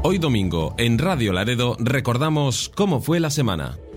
Hoy domingo, en Radio Laredo, recordamos cómo fue la semana.